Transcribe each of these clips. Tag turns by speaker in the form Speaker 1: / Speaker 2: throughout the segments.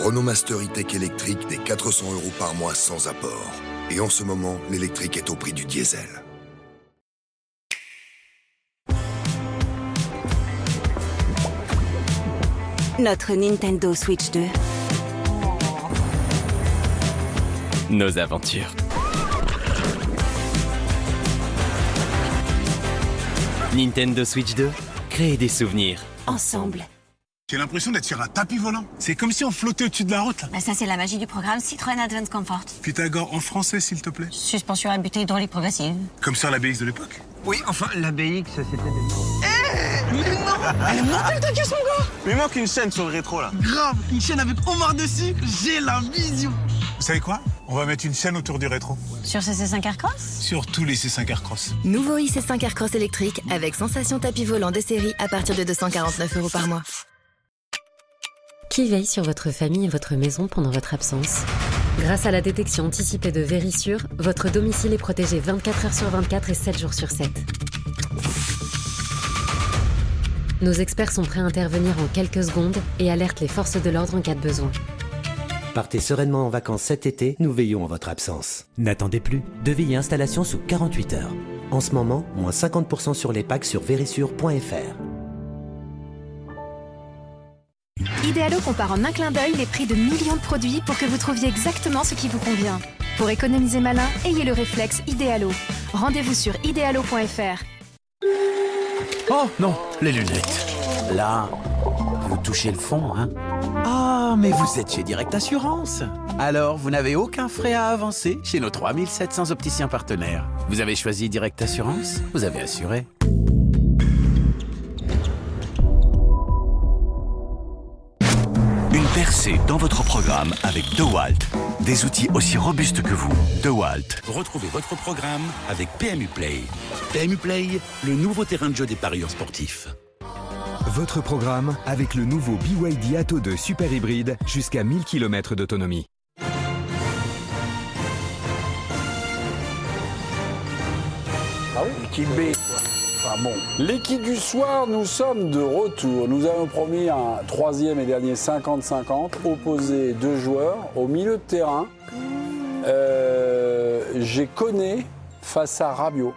Speaker 1: Renault Master E-Tech électrique dès 400 € par mois sans apport. Et en ce moment, l'électrique est au prix du diesel.
Speaker 2: Notre Nintendo Switch 2.
Speaker 3: Nos aventures. Nintendo Switch 2, créer des souvenirs.
Speaker 2: Ensemble.
Speaker 4: J'ai l'impression d'être sur un tapis volant. C'est comme si on flottait au-dessus de la route. Là.
Speaker 5: Bah ça, c'est la magie du programme Citroën Advance Comfort.
Speaker 4: Pythagore en français, s'il te plaît.
Speaker 5: Suspension à butée hydraulique progressive.
Speaker 4: Comme sur la BX de l'époque.
Speaker 6: Oui, enfin, la BX, c'était des...
Speaker 4: Mais non! Elle est mortelle ta caisse, mon gars!
Speaker 6: Mais il manque une chaîne sur le rétro, là.
Speaker 4: Grave! Une chaîne avec Omar dessus, j'ai la vision! Vous savez quoi? On va mettre une chaîne autour du rétro.
Speaker 5: Sur ce C5 Aircross?
Speaker 4: Sur tous les C5 Aircross.
Speaker 7: Nouveau IC5 Aircross électrique avec sensation tapis volant de série à partir de 249 € par mois.
Speaker 8: Qui veille sur votre famille et votre maison pendant votre absence? Grâce à la détection anticipée de Vérissure, votre domicile est protégé 24 heures sur 24 et 7 jours sur 7. Nos experts sont prêts à intervenir en quelques secondes et alertent les forces de l'ordre en cas de besoin.
Speaker 9: Partez sereinement en vacances cet été, nous veillons en votre absence. N'attendez plus, devis et installation sous 48 heures. En ce moment, moins 50% sur les packs sur vérissure.fr.
Speaker 10: Idealo compare en un clin d'œil les prix de millions de produits pour que vous trouviez exactement ce qui vous convient. Pour économiser malin, ayez le réflexe Idealo. Rendez-vous sur idealo.fr.
Speaker 11: Oh non, les lunettes. Là, vous touchez le fond, hein? Ah, mais vous êtes chez Direct Assurance. Alors, vous n'avez aucun frais à avancer chez nos 3700 opticiens partenaires. Vous avez choisi Direct Assurance, vous avez assuré.
Speaker 12: Une percée dans votre programme avec DeWalt. Des outils aussi robustes que vous. DeWalt. Retrouvez votre programme avec PMU Play. PMU Play, le nouveau terrain de jeu des parieurs sportifs.
Speaker 13: Votre programme avec le nouveau BYD Atto 2 Super Hybride jusqu'à 1000 km d'autonomie.
Speaker 14: Ah oui, l'équipe B. Ah bon. L'équipe du soir, nous sommes de retour. Nous avons promis un troisième et dernier 50-50, opposé deux joueurs au milieu de terrain. J'ai Koné face à Rabiot.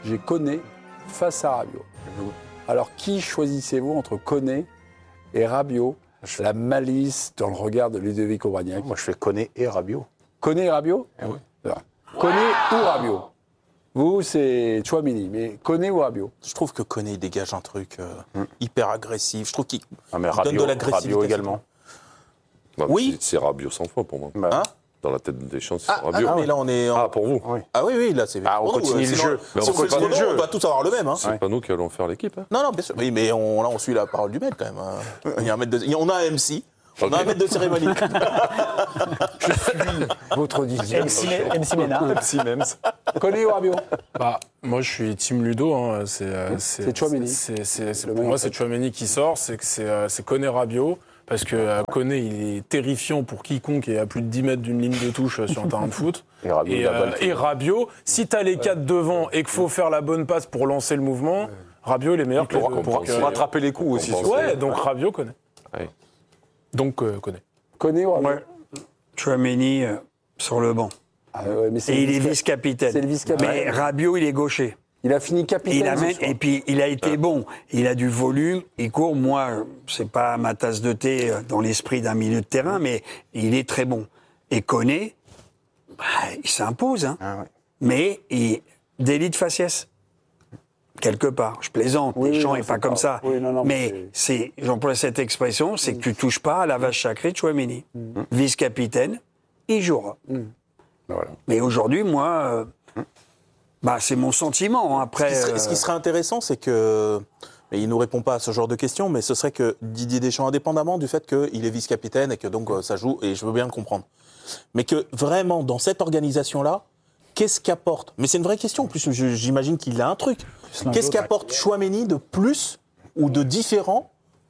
Speaker 14: Alors, qui choisissez-vous entre Koné et Rabiot? La malice dans le regard de Ludovic Aubagnac.
Speaker 15: Moi, je fais Koné et Rabiot.
Speaker 14: Koné et Rabiot?
Speaker 15: Oui.
Speaker 14: Koné ou Rabiot? Vous, c'est Tchouaméni, mais Koné ou Rabiot?
Speaker 15: Je trouve que Koné dégage un truc hyper agressif. Je trouve qu'il
Speaker 16: Rabiot,
Speaker 15: donne de l'agressivité.
Speaker 16: Rabiot également.
Speaker 15: Bah, oui.
Speaker 16: C'est Rabiot 100 fois pour moi.
Speaker 15: Hein?
Speaker 16: Dans la tête des champs, c'est Rabiot.
Speaker 15: Ah, mais là, on est...
Speaker 16: Ah, pour vous.
Speaker 15: Oui. Ah oui, là, c'est...
Speaker 16: on continue le jeu.
Speaker 15: Si on continue le jeu, on va tous avoir le même. Hein.
Speaker 16: C'est pas nous qui allons faire l'équipe. Hein.
Speaker 15: Non, bien sûr. Oui, mais là, on suit la parole du maître, quand même. Il y a un maître on a un MC. On a un maître de cérémonie.
Speaker 14: Je suis votre dixième.
Speaker 17: MC Ménard.
Speaker 14: MC Mems. Koné ou Rabiot?
Speaker 18: Moi, je suis team Ludo. Hein.
Speaker 14: C'est Tchouaméni.
Speaker 18: Pour moi, c'est Tchouaméni qui sort. C'est Koné Rabiot. Parce que Koné, il est terrifiant pour quiconque est à plus de 10 mètres d'une ligne de touche sur un terrain de foot. Et Rabiot, si tu as les 4 devant et qu'il faut faire la bonne passe pour lancer le mouvement, Rabiot, il est meilleur
Speaker 15: pour rattraper les coups aussi.
Speaker 18: Ouais, donc Rabiot, Koné. Ouais. Donc, Koné.
Speaker 14: Koné ou Rabiot?
Speaker 6: Ouais. Tchouaméni sur le banc.
Speaker 14: Mais
Speaker 6: et il est vice-capitaine.
Speaker 14: C'est le vice-capitaine.
Speaker 6: Mais Rabiot, il est gaucher.
Speaker 14: Il a fini capitaine.
Speaker 6: Et puis, il a été bon. Il a du volume, il court. Moi, c'est pas ma tasse de thé dans l'esprit d'un milieu de terrain, mais il est très bon. Et Koné, il s'impose. Hein.
Speaker 15: Ah ouais.
Speaker 6: Mais délit de faciès. Quelque part. Je plaisante, Deschamps n'est pas comme ça.
Speaker 14: Oui, non,
Speaker 6: mais j'emploie cette expression, c'est que tu touches pas à la vache sacrée de Tchouaméni. Vice-capitaine, il jouera.
Speaker 14: Voilà.
Speaker 6: Mais aujourd'hui, moi... c'est mon sentiment. Après,
Speaker 15: ce qui serait intéressant, c'est que... Mais il ne nous répond pas à ce genre de questions, mais ce serait que Didier Deschamps, indépendamment du fait qu'il est vice-capitaine et que donc ça joue, et je veux bien le comprendre, mais que vraiment, dans cette organisation-là, qu'est-ce qu'apporte? Mais c'est une vraie question, en plus j'imagine qu'il a un truc. Qu'est-ce qu'apporte Tchouaméni de plus ou de différent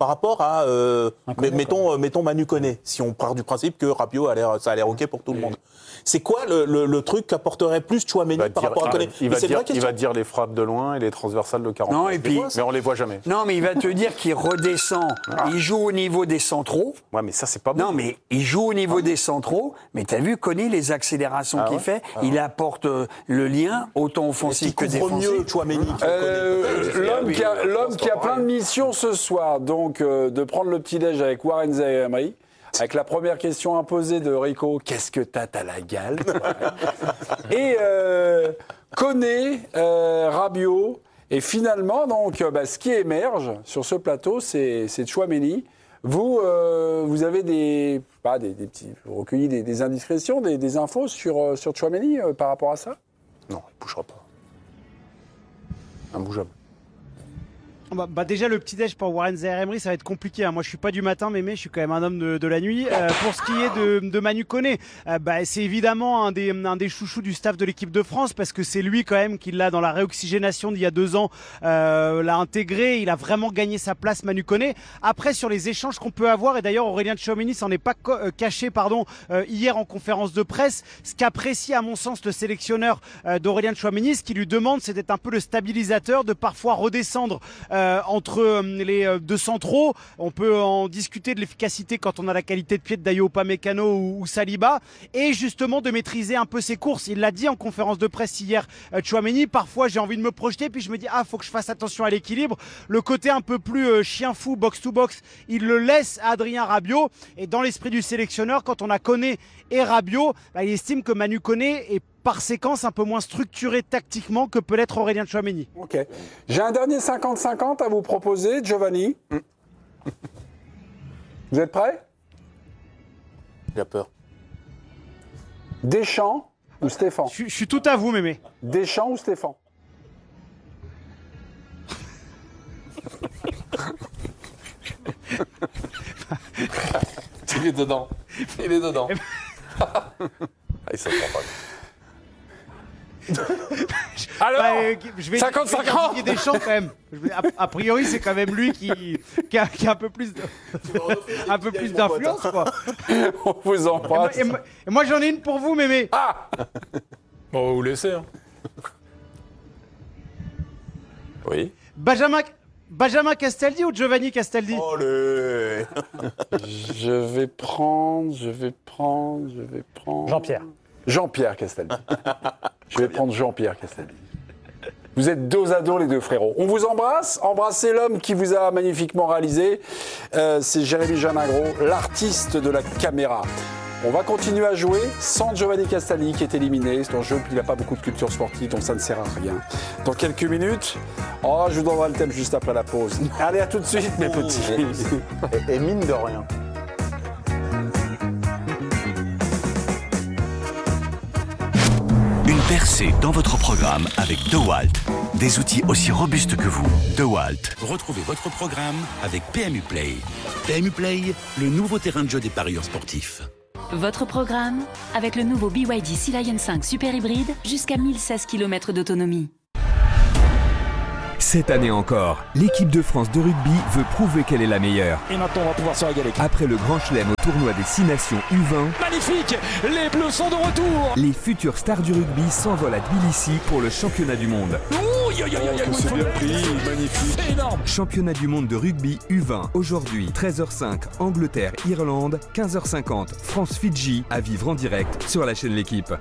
Speaker 15: par rapport à, mettons Manu Koné, si on part du principe que Rabiot ça a l'air OK pour tout le monde. C'est quoi le truc qu'apporterait plus Tchouaméni par rapport à Koné?
Speaker 14: Il va dire les frappes de loin et les transversales de 40.
Speaker 6: Non, et puis,
Speaker 14: mais on les voit jamais.
Speaker 6: Non, mais il va te dire qu'il redescend. Il joue au niveau des centraux.
Speaker 14: Ouais, mais ça, c'est pas bon.
Speaker 6: Non, mais il joue au niveau des centraux. Mais t'as vu, Koné, les accélérations qu'il fait, il apporte le lien, autant offensif que défensif.
Speaker 15: Mieux Tchouaméni
Speaker 14: L'homme qui a plein de missions ce soir, donc de prendre le petit-déj avec Warren Zaïre-Emery. Avec la première question imposée de Rico, qu'est-ce que t'as la gale? Et Koné, Rabiot, et finalement, donc, ce qui émerge sur ce plateau, c'est Tchouaméni. Vous avez vous recueillez des indiscrétions, des infos sur Tchouaméni par rapport à ça? Non, il ne bougera pas. Imbougeable.
Speaker 17: Déjà, le petit-déj pour Warren Zaïre-Emery, ça va être compliqué. Moi, je suis pas du matin, mémé, je suis quand même un homme de la nuit. Pour ce qui est de Manu Koné, c'est évidemment un des chouchous du staff de l'équipe de France, parce que c'est lui quand même qui l'a, dans la réoxygénation d'il y a 2 ans, l'a intégré. Il a vraiment gagné sa place, Manu Koné. Après, sur les échanges qu'on peut avoir, et d'ailleurs Aurélien Tchouaméni s'en est pas caché hier en conférence de presse, ce qu'apprécie à mon sens le sélectionneur d'Aurélien Tchouaméni, ce qu'il lui demande, c'est d'être un peu le stabilisateur, de parfois redescendre entre les 2 centraux. On peut en discuter de l'efficacité quand on a la qualité de pied de Dayo Upamecano ou Saliba, et justement de maîtriser un peu ses courses. Il l'a dit en conférence de presse hier, Tchouaméni, parfois j'ai envie de me projeter, puis je me dis faut que je fasse attention à l'équilibre. Le côté un peu plus chien fou, box to box, il le laisse à Adrien Rabiot, et dans l'esprit du sélectionneur, quand on a Koné et Rabiot, il estime que Manu Koné est par séquence un peu moins structuré tactiquement que peut l'être Aurélien Tchouaméni.
Speaker 14: Ok. J'ai un dernier 50-50 à vous proposer, Giovanni. Vous êtes prêts?
Speaker 15: J'ai peur.
Speaker 14: Deschamps ou Stéphane?
Speaker 17: Je suis tout à vous, mémé.
Speaker 14: Deschamps ou Stéphane?
Speaker 16: Il est dedans. Il est dedans. Il s'en prend pas.
Speaker 14: Alors,
Speaker 17: je vais
Speaker 14: 50-50
Speaker 17: dire Deschamps quand même. A priori, c'est quand même lui qui a un peu plus d'influence, quoi.
Speaker 14: On vous embrasse.
Speaker 17: Et moi, j'en ai une pour vous, mémé.
Speaker 18: Bon, on va vous laisser.
Speaker 16: Oui.
Speaker 17: Benjamin Castaldi ou Giovanni Castaldi?
Speaker 15: Allez.
Speaker 14: Je vais prendre. Jean-Pierre Castaldi. Je vais prendre Jean-Pierre Castaldi. Vous êtes dos à dos, les deux frérots. On vous embrasse. Embrassez l'homme qui vous a magnifiquement réalisé. C'est Jérémy Janingro, l'artiste de la caméra. On va continuer à jouer sans Giovanni Castaldi qui est éliminé. C'est un jeu, puis il n'a pas beaucoup de culture sportive, donc ça ne sert à rien. Dans quelques minutes, je vous donnerai le thème juste après la pause. Allez, à tout de suite, mes petits.
Speaker 15: Et mine de rien.
Speaker 12: Une percée dans votre programme avec DeWalt. Des outils aussi robustes que vous. DeWalt. Retrouvez votre programme avec PMU Play. PMU Play, le nouveau terrain de jeu des parieurs sportifs.
Speaker 2: Votre programme avec le nouveau BYD Sea Lion 5 super hybride jusqu'à 1016 km d'autonomie.
Speaker 13: Cette année encore, l'équipe de France de rugby veut prouver qu'elle est la meilleure.
Speaker 19: Et maintenant, on va pouvoir se régaler.
Speaker 13: Après le Grand Chelem au tournoi des 6 nations U20,
Speaker 19: magnifique! Les Bleus sont de retour!
Speaker 13: Les futures stars du rugby s'envolent à Tbilissi pour le championnat du monde.
Speaker 14: C'est bien pris, magnifique.
Speaker 19: C'est énorme!
Speaker 13: Championnat du monde de rugby U20. Aujourd'hui, 13h05, Angleterre-Irlande, 15h50, France-Fidji, à vivre en direct sur la chaîne L'Équipe.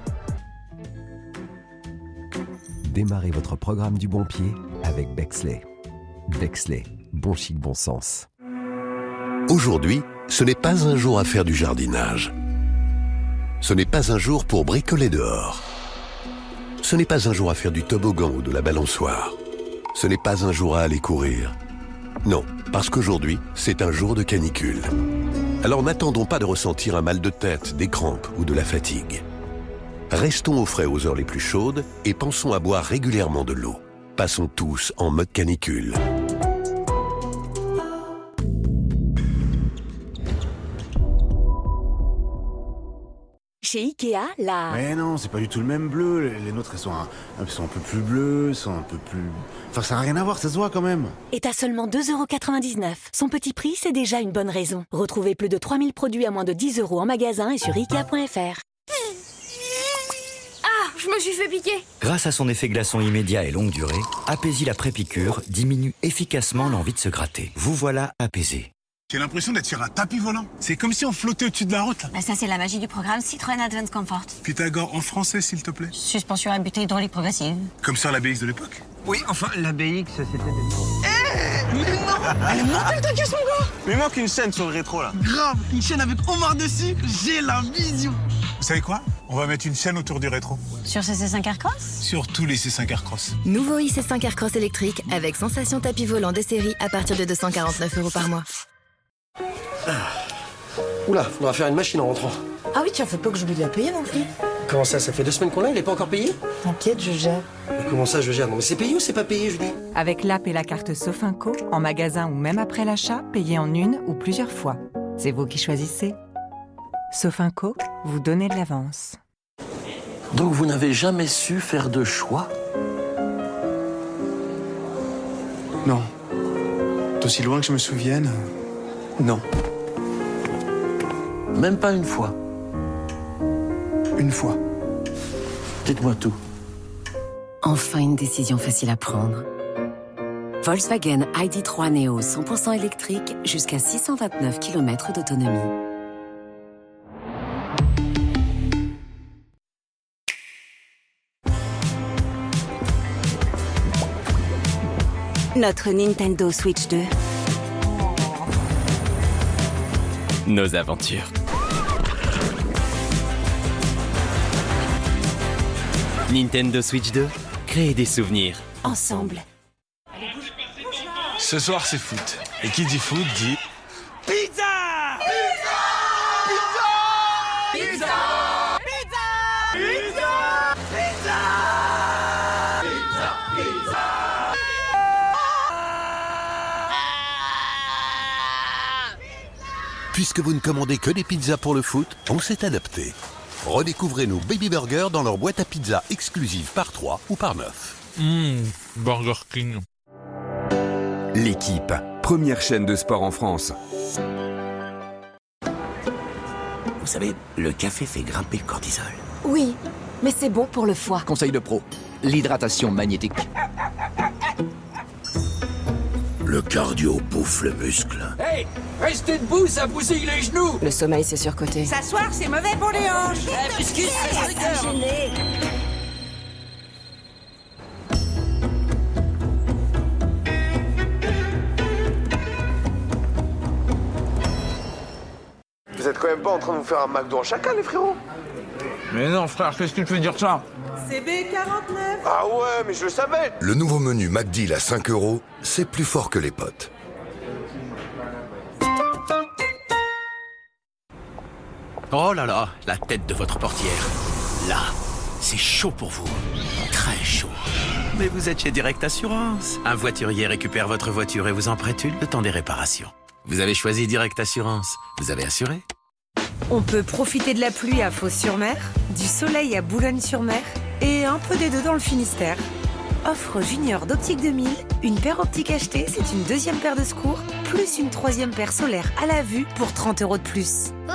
Speaker 20: Démarrez votre programme du bon pied avec Bexley. Bexley, bon chic, bon sens.
Speaker 1: Aujourd'hui, ce n'est pas un jour à faire du jardinage. Ce n'est pas un jour pour bricoler dehors. Ce n'est pas un jour à faire du toboggan ou de la balançoire. Ce n'est pas un jour à aller courir. Non, parce qu'aujourd'hui, c'est un jour de canicule. Alors n'attendons pas de ressentir un mal de tête, des crampes ou de la fatigue. Restons au frais aux heures les plus chaudes et pensons à boire régulièrement de l'eau. Passons tous en mode canicule.
Speaker 21: Chez Ikea, là...
Speaker 22: Mais non, c'est pas du tout le même bleu. Les nôtres, elles sont un peu plus bleues, sont un peu plus... Enfin, ça n'a rien à voir, ça se voit quand même.
Speaker 21: Et à seulement 2,99 €. Son petit prix, c'est déjà une bonne raison. Retrouvez plus de 3000 produits à moins de 10 € en magasin et sur Ikea.fr.
Speaker 23: Ah, je me suis fait piquer.
Speaker 24: Grâce à son effet glaçon immédiat et longue durée, Apaisil après-piqûre diminue efficacement l'envie de se gratter. Vous voilà apaisé.
Speaker 4: J'ai l'impression d'être sur un tapis volant. C'est comme si on flottait au-dessus de la route.
Speaker 5: Bah ça, c'est la magie du programme Citroën Advance Comfort.
Speaker 4: Pythagore en français, s'il te plaît.
Speaker 5: Suspension à butée hydraulique progressive.
Speaker 4: Comme sur la BX de l'époque.
Speaker 25: Oui, enfin, la BX, c'était...
Speaker 4: Mais non!
Speaker 25: Elle est mortelle ta caisse, mon gars!
Speaker 4: Mais il manque une chaîne sur le rétro, là. Grave! Une chaîne avec Omar dessus, j'ai la vision! Vous savez quoi? On va mettre une chaîne autour du rétro.
Speaker 5: Sur ce C5 Aircross?
Speaker 4: Sur tous les C5 Aircross.
Speaker 7: Nouveau i5 Aircross électrique avec sensation tapis volant des séries à partir de 249 € par mois.
Speaker 26: Oula, faudra faire une machine en rentrant.
Speaker 27: Ah oui, tiens, faut pas que j'oublie de la payer non plus.
Speaker 26: Comment ça fait 2 semaines qu'on l'a, il est pas encore payé?
Speaker 27: T'inquiète, je gère.
Speaker 26: Mais comment ça, je gère? Non mais c'est payé ou c'est pas payé, Julie?
Speaker 28: Avec l'app et la carte Sofinco, en magasin ou même après l'achat, payez en une ou plusieurs fois. C'est vous qui choisissez. Sofinco, vous donnez de l'avance.
Speaker 26: Donc vous n'avez jamais su faire de choix?
Speaker 29: Non. D'aussi loin que je me souvienne, non.
Speaker 26: Même pas une fois?
Speaker 29: Une fois.
Speaker 26: Dites-moi tout.
Speaker 8: Enfin une décision facile à prendre. Volkswagen ID.3 Neo 100% électrique jusqu'à 629 km d'autonomie.
Speaker 21: Notre Nintendo Switch 2.
Speaker 3: Nos aventures. Nintendo Switch 2, créez des souvenirs.
Speaker 21: Ensemble.
Speaker 4: Ce soir, c'est foot. Et qui dit foot dit...
Speaker 25: Pizza! Pizza! Pizza! Pizza! Pizza! Pizza! Pizza! Pizza!
Speaker 1: Puisque vous ne commandez que des pizzas pour le foot, on s'est adapté. Redécouvrez nos Baby Burgers dans leur boîte à pizza exclusive par 3 ou par 9.
Speaker 30: Burger King.
Speaker 13: L'équipe, première chaîne de sport en France.
Speaker 31: Vous savez, le café fait grimper le cortisol.
Speaker 32: Oui, mais c'est bon pour le foie.
Speaker 31: Conseil de pro, l'hydratation magnétique. Le cardio bouffe le muscle.
Speaker 27: Hey, restez debout, ça bousille les genoux.
Speaker 32: Le sommeil, c'est surcoté.
Speaker 23: S'asseoir, c'est mauvais pour les hanches.
Speaker 16: Vous êtes quand même pas en train de vous faire un McDo en chacun, les frérots?
Speaker 29: Mais non, frère, qu'est-ce que tu veux dire ça?
Speaker 23: CB49.
Speaker 16: Ah ouais, mais je le savais.
Speaker 1: Le nouveau menu McDeal à 5 €, c'est plus fort que les potes.
Speaker 11: Oh là là, la tête de votre portière. Là, c'est chaud pour vous. Très chaud. Mais vous êtes chez Direct Assurance. Un voiturier récupère votre voiture et vous en prête une le temps des réparations. Vous avez choisi Direct Assurance. Vous avez assuré?
Speaker 33: On peut profiter de la pluie à Fos-sur-Mer, du soleil à Boulogne-sur-Mer et un peu des deux dans le Finistère. Offre junior d'Optique 2000, une paire optique achetée, c'est une deuxième paire de secours, plus une troisième paire solaire à la vue pour 30 € de plus.